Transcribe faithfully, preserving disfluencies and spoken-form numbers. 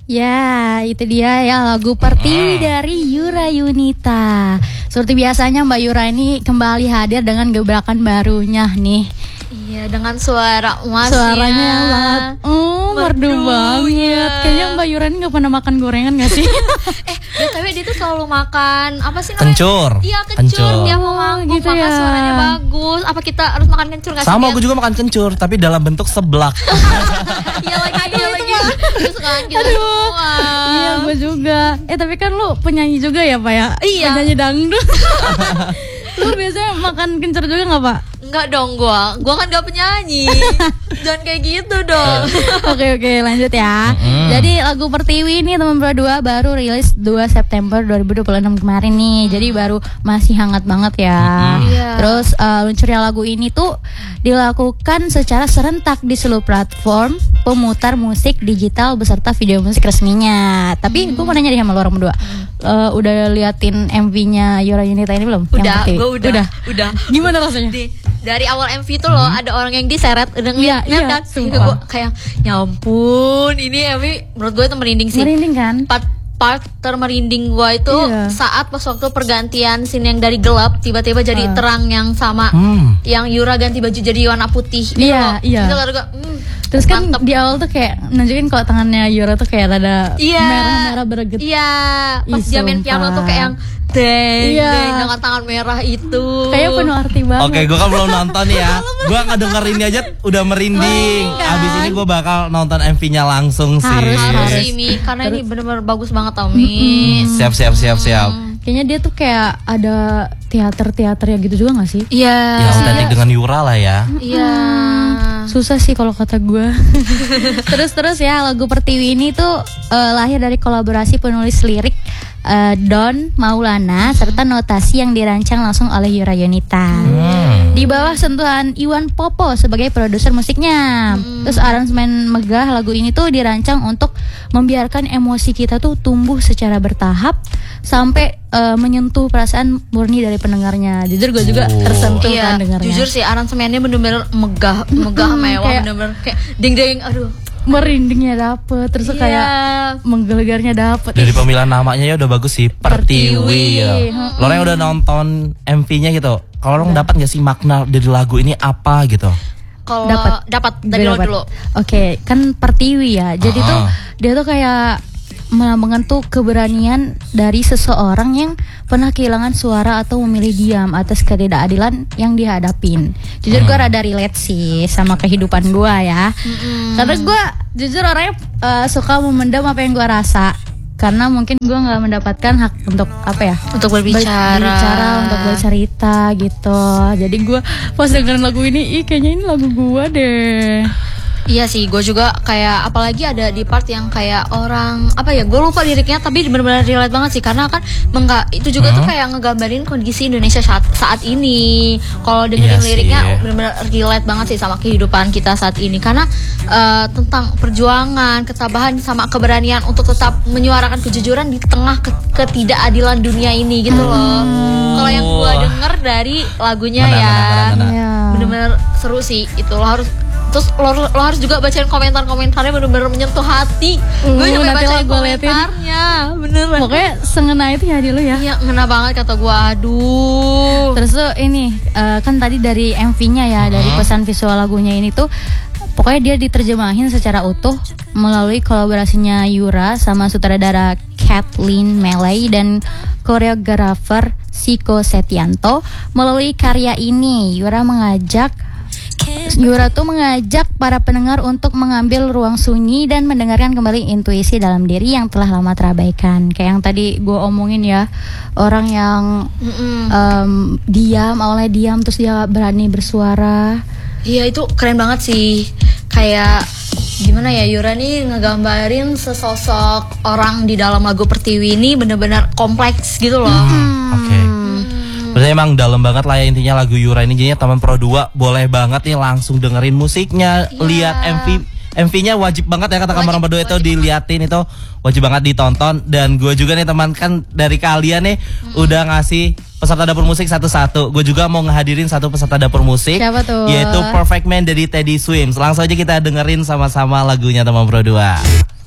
Ya, itu dia ya lagu Pertiwi dari Yura Yunita. Seperti biasanya Mbak Yura ini kembali hadir dengan gebrakan barunya nih. Iya, dengan suara emasnya. Suaranya banget, oh merdu banget. Kayaknya Mbak Yura ini gak pernah makan gorengan gak sih? eh, B T W dia tuh selalu makan apa sih namanya? Kencur. Iya, kencur. Dia mau mangkuk, gitu maka ya. suaranya bagus. Apa kita harus makan kencur gak sih? Sama gue juga makan kencur, tapi dalam bentuk seblak. Iya lagi, iya lagi. Terus kan gitu. Aduh, iya gue juga. Eh tapi kan lu penyanyi juga ya Pak ya? Iya. Penyanyi dangdut. Lu biasanya makan kencur juga gak Pak? Enggak dong gua, gua kan gak penyanyi. Jangan kayak gitu dong. Oke oke lanjut ya. Mm-hmm. Jadi lagu Pertiwi ini teman berdua baru rilis dua September dua ribu dua puluh enam kemarin nih. Jadi baru masih hangat banget ya. Mm-hmm. Yeah. Terus uh, luncurnya lagu ini tuh dilakukan secara serentak di seluruh platform pemutar musik digital beserta video musik resminya. Tapi mm-hmm. gue mau nanya deh sama lo orang berdua. Uh, udah liatin M V-nya Yura Yunita ini belum? Udah, gue udah, udah. Udah. Gimana rasanya? Di, dari awal M V tuh loh hmm. ada orang yang diseret udah ngeliat iya, kan iya, gue kayak ya ampun ini M V menurut gue itu merinding sih. Merinding kan? Part, part termerinding gue itu iya. saat pas waktu pergantian scene yang dari gelap tiba-tiba jadi uh. terang yang sama hmm. yang Yura ganti baju jadi warna putih. Iya, gitu iya. Itu gue, mm, terus kan mantep. Di awal tuh kayak nunjukin kalau tangannya Yura tuh kayak ada iya, merah-merah berget. Iya, pas dia main piano tuh kayak yang deng, iya. deng dengan tangan merah itu. Kayak penuh arti banget. Oke, gue kan belum nonton ya. Gue nggak denger ini aja udah merinding. Kan? Abis ini gue bakal nonton M V-nya langsung sih. Harus, harus sih Mi, karena terus, ini benar-benar bagus banget tau Mi. Mm-hmm. Siap, siap, siap, siap. Mm. Kayaknya dia tuh kayak ada teater-teater ya gitu juga gak sih? Iya. Ya otentik dengan Yura lah ya. Iya. Hmm, susah sih kalau kata gue. Terus-terus ya lagu Pertiwi ini tuh uh, lahir dari kolaborasi penulis lirik uh, Don Maulana serta notasi yang dirancang langsung oleh Yura Yunita. Hmm. Di bawah sentuhan Iwan Popo sebagai produser musiknya. Hmm. Terus aransemen megah lagu ini tuh dirancang untuk membiarkan emosi kita tuh tumbuh secara bertahap sampai uh, menyentuh perasaan murni dari pendengarnya. Jujur gue juga oh. tersentuh iya, kan dengarnya. Jujur sih aransemennya bener-bener megah, megah hmm, mewah, kayak, bener-bener kayak ding-ding, aduh. Merindingnya dapet, terus yeah. kayak menggelegarnya dapet. Dari pemilihan namanya ya udah bagus sih, Pertiwi. Ya. Hmm. Lo yang udah nonton M V-nya gitu, kalau lo dapat nggak sih makna dari lagu ini apa gitu? Kalau dapat, dapat dari lo dulu. Oke, okay, kan Pertiwi ya. Jadi uh-huh. tuh dia tuh kayak melambangkan tuh keberanian dari seseorang yang pernah kehilangan suara atau memilih diam atas ketidakadilan yang dihadapin. Jujur gue rada relate sih sama kehidupan gue ya. Mm-hmm. Karena gue jujur orangnya uh, suka memendam apa yang gue rasa. Karena mungkin gue nggak mendapatkan hak untuk apa ya? Untuk berbicara, berbicara untuk bercerita gitu. Jadi gue pas dengerin lagu ini, ih kayaknya ini lagu gue deh. Iya sih, gue juga kayak apalagi ada di part yang kayak orang apa ya, gue lupa liriknya tapi benar-benar relate banget sih karena kan mengga, itu juga hmm? tuh kayak ngegambarin kondisi Indonesia saat saat ini. Kalau dengerin iya liriknya benar-benar relate banget sih sama kehidupan kita saat ini karena uh, tentang perjuangan, ketabahan sama keberanian untuk tetap menyuarakan kejujuran di tengah ke ketidakadilan dunia ini gitu loh. Hmm. Kalau yang gue denger dari lagunya benar, ya benar-benar seru sih itu, lo harus. Terus lo, lo harus juga bacain komentar-komentarnya bener-bener menyentuh hati. Mm, gue juga bacain komentarnya, beneran. Pokoknya sengena itu ya di lo ya. Iya, ngena banget kata gue, aduh. Terus tuh ini uh, kan tadi dari M V-nya ya, uh-huh. dari pesan visual lagunya ini tuh pokoknya dia diterjemahin secara utuh melalui kolaborasinya Yura sama sutradara Kathleen Melley dan koreografer Siko Setianto. Melalui karya ini Yura mengajak Yura tuh mengajak para pendengar untuk mengambil ruang sunyi dan mendengarkan kembali intuisi dalam diri yang telah lama terabaikan. Kayak yang tadi gue omongin ya, orang yang um, diam, awalnya diam terus dia berani bersuara. Iya itu keren banget sih. Kayak gimana ya, Yura nih ngegambarin sesosok orang di dalam lagu Pertiwi ini bener-bener kompleks gitu loh. Hmm, Oke. Okay. Maksudnya emang dalam banget lah ya intinya lagu Yura ini. Jadinya teman Pro dua boleh banget nih langsung dengerin musiknya, yeah. lihat M V M V-nya wajib banget ya kata kamar berdua itu diliatin, itu wajib banget ditonton. Dan gue juga nih teman kan dari kalian nih hmm. udah ngasih peserta dapur musik satu-satu. Gue juga mau ngehadirin satu peserta dapur musik. Siapa tuh? Yaitu Perfect Man dari Teddy Swims. Langsung aja kita dengerin sama-sama lagunya teman Pro dua.